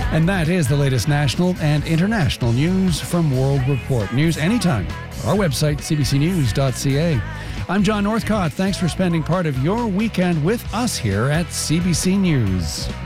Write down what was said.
And that is the latest national and international news from World Report. News anytime. Our website, cbcnews.ca. I'm John Northcott. Thanks for spending part of your weekend with us here at CBC News.